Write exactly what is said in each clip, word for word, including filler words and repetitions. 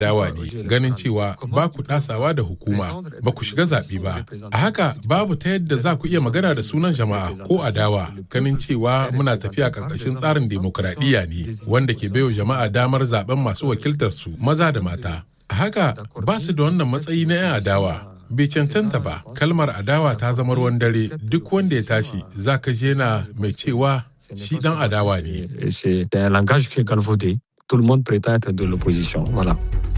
dawa ne ganin cewa ba ku ɗasawa da hukuma ba ku shiga zaɓe ba. A haka babu ta yadda za ku iya magana da sunan jama'a ko adawa ganin cewa muna tafiya ƙarƙashin tsarin demokuraɗiyya ne wanda ke baiwa jama'a damar zaɓen masu wakiltar su maza da mata. A haka ba su da wannan matsayi na 'yan adawa. Bai cancanta ba, kalmar adawa ta zama ruwan dare duk wanda ya tashi za ka je na mai cewa shi ɗan adawa ne. Tout le monde prétend être de l'opposition. Voilà.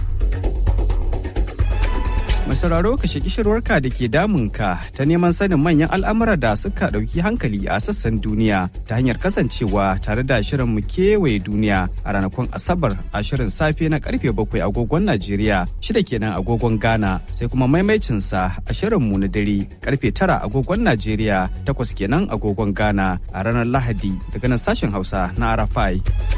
Mai sauraro kashe kishirwarka da ke damunka ta neman sanin manyan al'amura da suka ɗauki hankali a sassan duniya ta hanyar kasancewa tare da shirin mu kewaye duniya a ranakun Asabar a shirin safe na karfe bakwai agogon Najeriya, shida kenan agogon Ghana, sai kuma maimaicinsa a shirin mu na dare karfe tara agogon Najeriya, takwas kenan agogon Ghana a ranar Lahadi daga nan sashen Hausa na Arafai.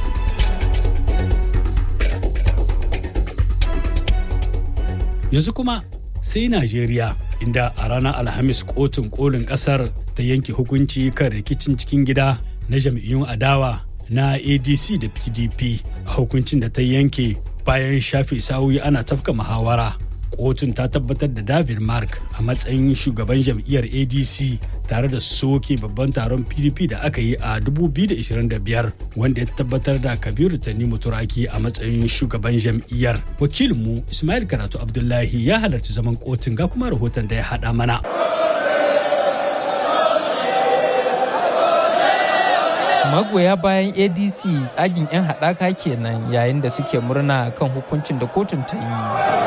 Yanzu kuma sai Najeriya, inda a ranar Alhamis kotun kolin kasar ta yanke hukunci kan rikicin cikin gida na jam'iyyun adawa na A D C da P D P a hukuncin da ta yanke bayan shafe sa'o'i ana tafka muhawara. Kotun ta tabbatar da David Mark a matsayin shugaban jam'iyyar A D C tare da soke babban taron P D P da aka yi a dubu biyu da ashirin da biyar wanda ya tabbatar da Kabiru Tanimu Turaki a matsayin shugaban jam'iyyar. Wakilinmu Ismail Karatu Abdullahi ya halarci zaman kotun ga kuma rahoton da ya haɗa mana. Magoya bayan A D C tsagin 'yan haɗaka kenan yayin da suke murna kan hukuncin da kotun ta yi.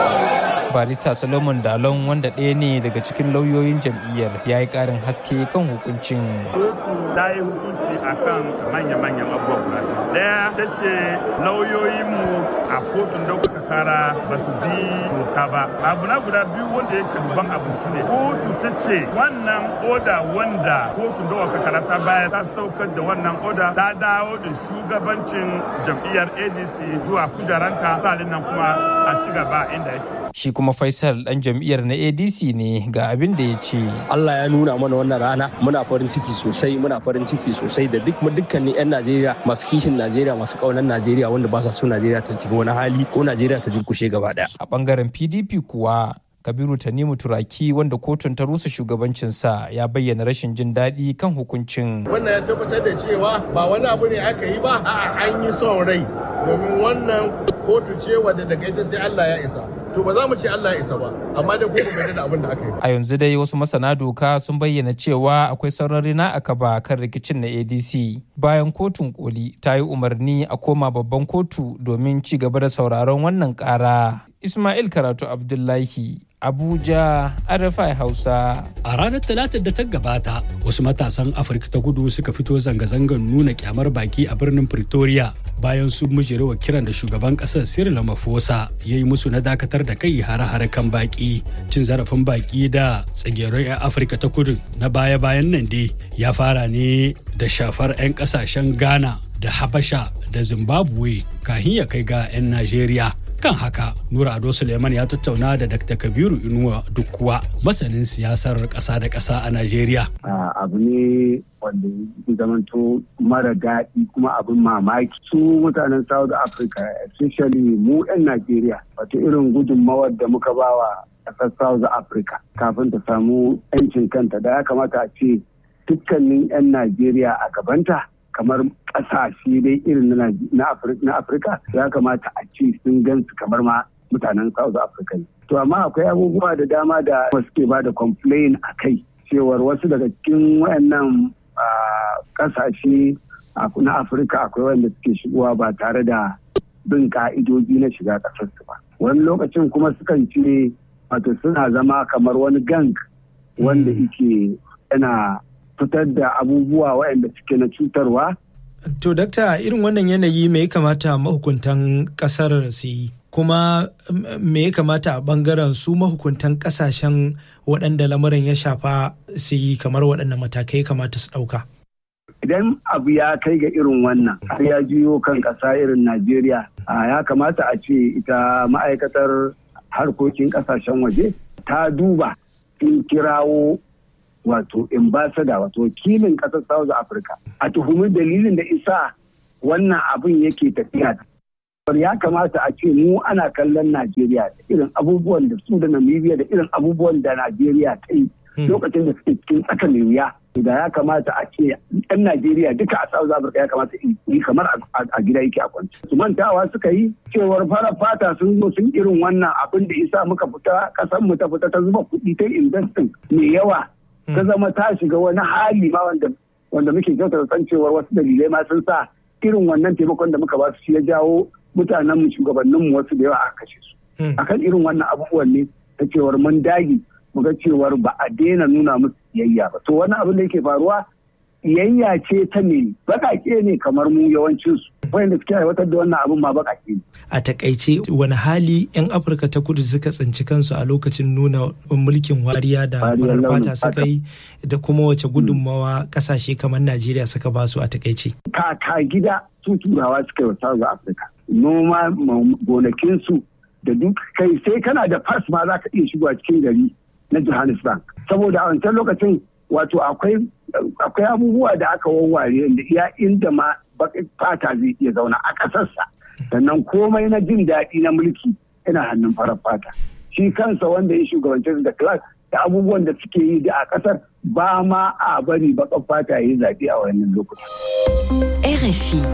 Barista Solomon Dalon wanda ɗaya ne daga cikin lauyoyin jam'iyyar ya yi ƙarin haske kan hukuncin. Kotu ta yi hukunci a kan manya-manyan abubuwa guda biyu. Ɗaya ta ce lauyoyinmu a kotun ɗaukaka kara ba su bi doka ba. Abu na guda biyu wanda ya babban abu shi ne. Kotu ta ce wannan oda wanda kotun ɗaukaka kara ta bayar ta saukar da wannan oda ta dawo da shugabancin jam'iyyar A D C zuwa kujeranta salin nan kuma a ci gaba inda yake. Shi kuma Faisal dan jam'iyyar na A D C ne ga abin da ya ce. Allah ya nuna mana wannan rana muna farin ciki sosai muna farin ciki sosai da duk dukkanin 'yan Najeriya masu kishin Najeriya masu kaunar Najeriya wanda ba sa so Najeriya ta shiga wani hali ko Najeriya ta durkushe gaba daya. A bangaren P D P kuwa Kabiru Tanimu Turaki wanda kotun ta rusa shugabancinsa ya bayyana rashin jin daɗi kan hukuncin. Wannan ya tabbatar da cewa ba wani abu ne aka yi ba, a'a an yi son rai domin wannan kotu ce wadda daga ita sai Allah ya isa. To ba za mu ce Allah ya isa ba, amma dai kuma bai da abin da aka yi. A yanzu dai wasu masana doka sun bayyana cewa akwai sauran rina a kaba kan rikicin na A D C. Bayan kotun koli ta yi umarni a koma babban kotu domin ci gaba da sauraron wannan ƙara. Ismail Karatu Abdullahi, Abuja, R F I Hausa. A ranar Talatar da ta gabata, wasu matasan Afirka ta Kudu suka fito zanga-zangar nuna kyamar baki a birnin Pretoria bayan sun mujirewa kiran da shugaban kasar Cyril Ramaphosa ya yi musu na dakatar da kai hare-hare kan baki. Cin zarafin baki da tsagerun 'yan Afirka ta Kudu na baya-bayan nan dai ya fara ne da shafar 'yan kasashen Ghana da Habasha da Zimbabwe kahin ya kai ga 'yan Najeriya. Kan haka, Nura Ado Suleiman ya tattauna da Dakta Kabiru Inuwa Dukkuwa, masanin siyasar ƙasa da ƙasa a Najeriya. Abu ne wanda ya zamanto mara daɗi kuma abin mamaki. Su mutanen South Africa, especially mu 'yan Najeriya, wato irin gudunmawar da muka bawa ƙasar South Africa kafin ta samu 'yancin kanta da ya kamata a ce dukkanin 'yan Najeriya a gabanta. Kamar ƙasashe dai irin na Afirka ya kamata a ce sun gansu kamar ma mutanen South Africa. To amma akwai abubuwa da dama da suke ba da complain a kai cewar wasu daga cikin wayannan ƙasashe na Afirka akwai wanda suke shigowa ba tare da bin ka'idoji na shiga ƙasarsu ba. Wani lokacin kuma sukan ce wato suna zama kamar wani gang wanda yake yana fitar da abubuwa waɗanda suke na cutarwa. To, dakta, irin wannan yanayi me ya kamata mahukuntan ƙasar su yi? Kuma me ya kamata a ɓangaren su mahukuntan ƙasashen waɗanda lamarin ya shafa su yi kamar waɗannan matakai kamata su ɗauka? Idan abu ya kai ga irin wannan, har ya jiyo kan ƙasa irin Najeriya, ya kamata a ce ita ma'aikatar harkokin ƙasashen waje ta duba in kirawo wato ambassador wato wakilin ƙasar South Africa a tuhumi dalilin da isa wannan abin yake tafiya Ya kamata a ce mu ana kallon Najeriya da irin abubuwan da su da Namibia da irin abubuwan da Najeriya ta yi lokacin da suke cikin tsaka mai wuya. Da ya kamata a ce yan Najeriya duka a South Africa ya kamata yi kamar a gida yake a kwanci. Su mantawa suka yi cewar farar fata sun zo sun irin wannan abin da isa muka fita kasan mu ta fita ta zuba kuɗi ta investing mai yawa ta zama ta shiga wani hali ma wanda wanda muke kyautar san cewar wasu dalilai ma sun sa irin wannan taimakon da muka ba su ya jawo mutanen mu shugabannin mu wasu da yawa a kashe su. Akan irin wannan abubuwan ne ta cewar mun dage mu ga cewar ba a daina nuna musu yayya ba. To wani abin da yake faruwa yayya ce ta ne bakake ne kamar mu yawancin su. Wanda suke aiwatar da wannan abin ma bakake ne. A takaice wani hali 'yan Afirka ta kudu suka tsinci kansu a lokacin nuna mulkin wariya da farar fata suka yi da kuma wace gudunmawa kasashe kamar Najeriya suka ba su a takaice. Kaka gida su turawa suka yi wa South Africa. Noma gonakinsu da duk kai sai kana da fas ma za ka iya shigowa cikin gari na Johannesburg. Saboda a wancan lokacin wato akwai abubuwa da aka wawware da iya inda ma fata zai iya zauna a ƙasarsa. Sannan komai na jin daɗi na mulki yana hannun farar fata. Shi kansa wanda ya shugabance da class da abubuwan da suke yi da a ƙasar ba ma a bari baƙar fata ya yi zaɓe a wannan lokuta. R F I.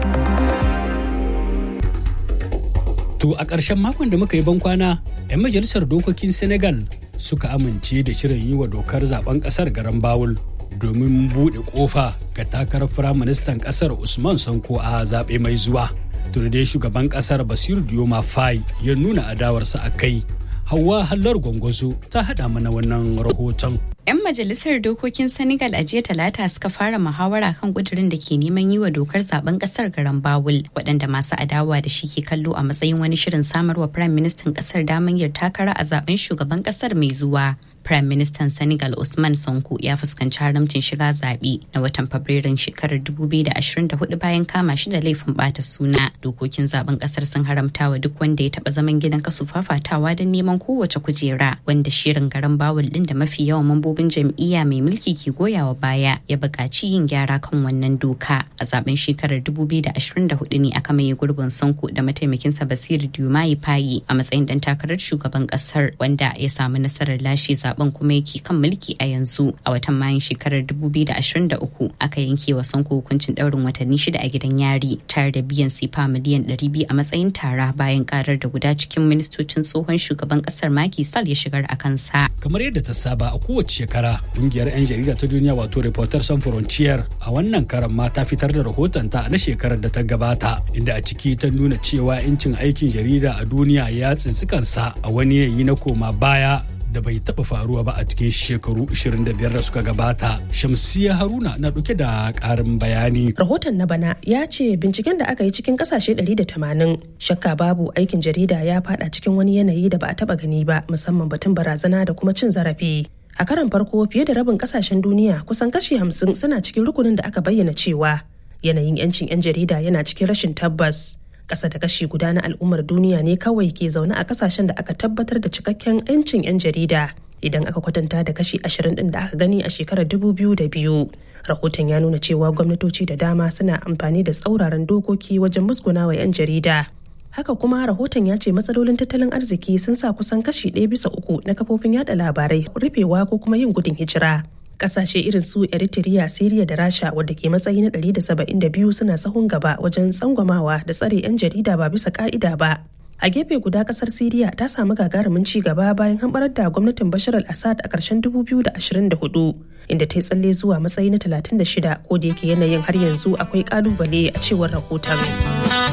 To a ƙarshen makon da muka yi bankwana, 'yan majalisar dokokin Senegal suka amince da shirin yi wa dokar zaben ƙasar garan bawul domin buɗe ƙofa ga takarar firaministan ƙasar Usman Sonko a zaɓe mai zuwa. Tun dai shugaban ƙasar Basiru Diomaye Faye ya nuna adawarsa a kai. Hauwa Hallar Gwangwazo ta haɗa mana wannan rahoton. 'Yan majalisar dokokin Senegal a jiya talata suka fara muhawara kan kudirin da ke neman yi wa dokar zaben kasar garan bawul waɗanda masu adawa da shi ke kallo a matsayin wani shirin samarwa firayim ministan kasar damar yin takara a zaben shugaban kasar mai zuwa. Prime Minister Senegal Usman Sonko ya fuskanci haramcin shiga zaɓe na watan Fabrairun shekarar dubu biyu da ashirin da hudu bayan kama shi da laifin ɓata suna. Dokokin zaben ƙasar sun haramta wa duk wanda ya taɓa zaman gidan kasu fafatawa don neman kowace kujera, wanda shirin garan bawul ɗin da mafi yawan mambobin jam'iyya mai mulki ke goyawa baya ya buƙaci yin gyara kan wannan doka. A zaben shekarar dubu biyu da ashirin da hudu ne aka maye gurbin Sonko da mataimakinsa Basiru Diomaye Faye a matsayin ɗan takarar shugaban ƙasar, wanda ya samu nasarar lashe zaben zaben kuma yake kan mulki a yanzu. A watan mayun shekarar dubu biyu da ashirin da uku aka yanke wa Sonko hukuncin daurin watanni shida a gidan yari tare da biyan sifa miliyan ɗari biyu a matsayin tara bayan karar da guda cikin ministocin tsohon shugaban kasar Macky Sall ya shigar a kansa. Kamar yadda ta saba a kowace shekara, kungiyar 'yan jarida ta duniya wato Reporters Sans Frontières a wannan karan ma ta fitar da rahoton ta na shekarar da ta gabata, inda a ciki ta nuna cewa 'yancin aikin jarida a duniya ya tsitsi kansa a wani yanayi na koma baya da bai taba faruwa ba a cikin shekaru ashirin da biyar da suka gabata. Shamsiya Haruna na dauke da karin bayani. Rahoton na bana ya ce binciken da aka yi cikin kasashe ɗari da tamanin shakka babu aikin jarida ya fada cikin wani yanayi da ba a taba gani ba, musamman batun barazana da kuma cin zarafi. A karon farko fiye da rabin kasashen duniya kusan kashi hamsin suna cikin rukunin da aka bayyana cewa yanayin 'yancin 'yan jarida yana cikin rashin tabbas. Ƙasa da kashi guda na al'ummar duniya ne kawai ke zaune a kasashen da aka tabbatar da cikakken 'yancin 'yan jarida idan aka kwatanta da kashi ashirin ɗin da aka gani a shekarar dubu biyu da biyu. Rahoton ya nuna cewa gwamnatoci da dama suna amfani da tsauraran dokoki wajen musgunawa 'yan jarida. Haka kuma rahoton ya ce matsalolin tattalin arziki sun sa kusan kashi ɗaya bisa uku na kafofin yada labarai rufewa ko kuma yin gudun hijira. Kasashe irin su Eritrea, Syria da Rasha wadda ke matsayi na ɗari da saba'in da biyu suna sahun gaba wajen tsangwamawa da tsare 'yan jarida ba bisa ka'ida ba. A gefe guda kasar Syria ta samu gagarumin ci gaba bayan hamɓarar da gwamnatin Bashar al-Assad a ƙarshen dubu biyu da ashirin da hudu, inda ta yi tsalle zuwa matsayi na talatin da shida, ko da yake yanayin har yanzu akwai ƙalubale a cewar rahoton.